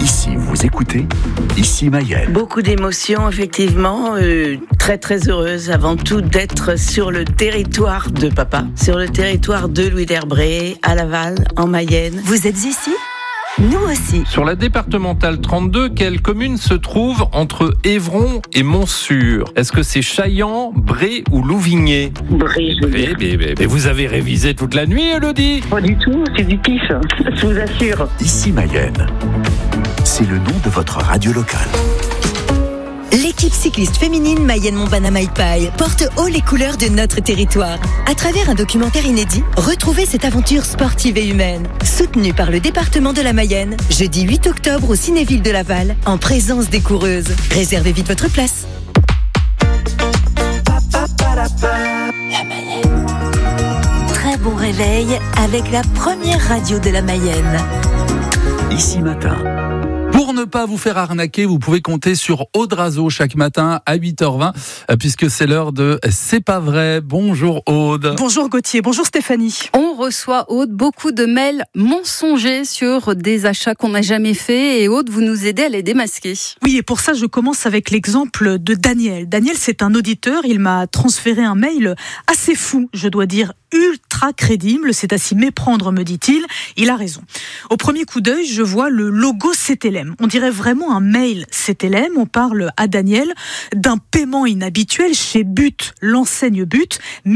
Ici, vous écoutez, ici Mayenne. Beaucoup d'émotions, effectivement. Très très heureuse avant tout d'être sur le territoire de papa, sur le territoire de Louis d'Herbré, à Laval, en Mayenne. Vous êtes ici ? Nous aussi. Sur la départementale 32, quelle commune se trouve entre Évron et Montsûr ? Est-ce que c'est Chaillan, Bré ou Louvigné ? Bré, je veux dire. Mais vous avez révisé toute la nuit, Elodie ? Pas du tout, c'est du pif, je vous assure. Ici Mayenne, c'est le nom de votre radio locale. L'équipe cycliste féminine Mayenne-Montbana-Maïpaille porte haut les couleurs de notre territoire. À travers un documentaire inédit, retrouvez cette aventure sportive et humaine. Soutenue par le département de la Mayenne, jeudi 8 octobre au Cinéville de Laval, en présence des coureuses. Réservez vite votre place. La Mayenne. Très bon réveil avec la première radio de la Mayenne. Ici Matin. Pour ne pas vous faire arnaquer, vous pouvez compter sur Aude Razeau chaque matin à 8h20, puisque c'est l'heure de C'est pas vrai. Bonjour Aude. Bonjour Gauthier, bonjour Stéphanie. On reçoit, Aude, beaucoup de mails mensongers sur des achats qu'on n'a jamais faits. Et Aude, vous nous aidez à les démasquer. Oui, et pour ça, je commence avec l'exemple de Daniel. Daniel, c'est un auditeur. Il m'a transféré un mail assez fou, je dois dire, ultra crédible. C'est à s'y méprendre, me dit-il. Il a raison. Au premier coup d'œil, je vois le logo CTLM. On dirait vraiment un mail CTLM. On parle à Daniel d'un paiement inhabituel chez But, l'enseigne But,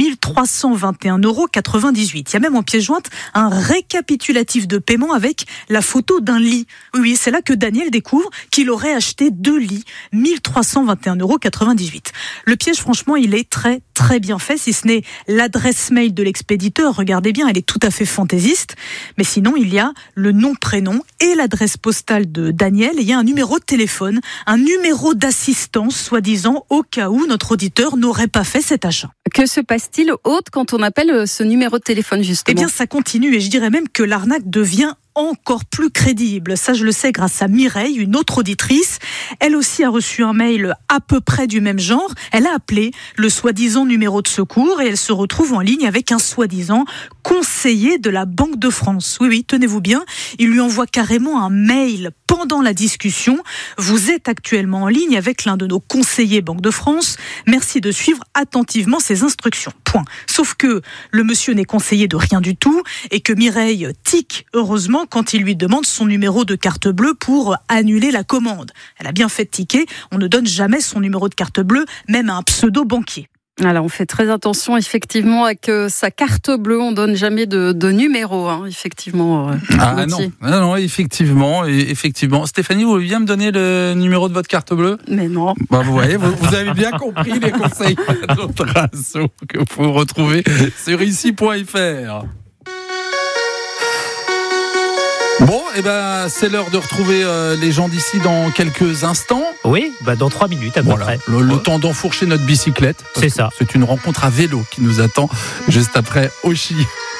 1321,98 €. Il y a même en pièce jointe un récapitulatif de paiement avec la photo d'un lit. Oui, c'est là que Daniel découvre qu'il aurait acheté 2 lits, 1321,98 €. Le piège, franchement, il est très, très bien fait, si ce n'est l'adresse mail de l'expéditeur. Regardez bien, elle est tout à fait fantaisiste. Mais sinon, il y a le nom, prénom et l'adresse postale de Daniel. Et il y a un numéro de téléphone, un numéro d'assistance, soi-disant, au cas où notre auditeur n'aurait pas fait cet achat. Que se passe-t-il, Aude, quand on appelle ce numéro de téléphone, justement ? Eh bien, ça continue et je dirais même que l'arnaque devient encore plus crédible. Ça, je le sais grâce à Mireille, une autre auditrice. Elle aussi a reçu un mail à peu près du même genre. Elle a appelé le soi-disant numéro de secours et elle se retrouve en ligne avec un soi-disant conseiller de la Banque de France. Oui, tenez-vous bien. Il lui envoie carrément un mail pendant la discussion. Vous êtes actuellement en ligne avec l'un de nos conseillers Banque de France. Merci de suivre attentivement ces instructions. Point. Sauf que le monsieur n'est conseiller de rien du tout et que Mireille tique, heureusement, quand il lui demande son numéro de carte bleue pour annuler la commande. Elle a bien fait de tiquer, on ne donne jamais son numéro de carte bleue, même à un pseudo-banquier. Alors, on fait très attention, effectivement, avec sa carte bleue. On donne jamais de numéro, effectivement. Non, effectivement. Stéphanie, vous voulez bien me donner le numéro de votre carte bleue ? Mais non. Vous voyez, vous avez bien compris les conseils d'Aude Razeau que vous retrouvez sur ici.fr. Bon, c'est l'heure de retrouver les gens d'ici dans quelques instants. Oui, dans 3 minutes à peu près. Le temps d'enfourcher notre bicyclette. C'est ça. C'est une rencontre à vélo qui nous attend juste après Oshi.